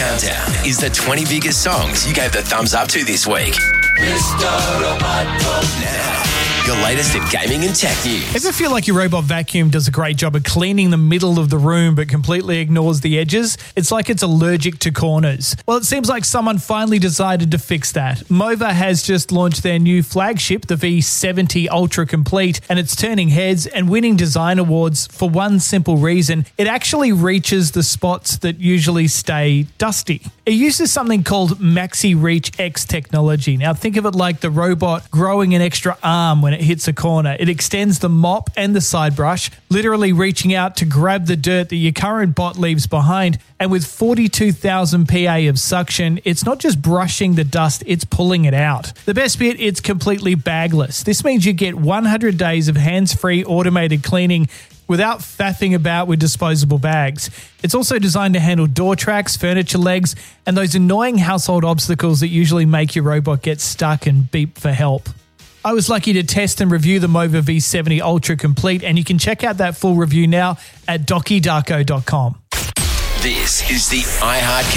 Countdown is the 20 biggest songs you gave the thumbs up to this week. Now, your latest in gaming and tech news. Ever feel like your robot vacuum does a great job of cleaning the middle of the room but completely ignores the edges? It's like it's allergic to corners. Well, it seems like someone finally decided to fix that. Mova has just launched their new flagship, the V70 Ultra Complete, and it's turning heads and winning design awards for one simple reason. It actually reaches the spots that usually stay dusty. It uses something called Maxi Reach X technology. Now, think of it like the robot growing an extra arm when it hits a corner. It extends the mop and the side brush, literally reaching out to grab the dirt that your current bot leaves behind. And with 42,000 PA of suction, it's not just brushing the dust, it's pulling it out. The best bit, it's completely bagless. This means you get 100 days of hands-free automated cleaning without faffing about with disposable bags. It's also designed to handle door tracks, furniture legs, and those annoying household obstacles that usually make your robot get stuck and beep for help. I was lucky to test and review the Mova V70 Ultra Complete, and you can check out that full review now at DokiDarko.com. This is the iHeart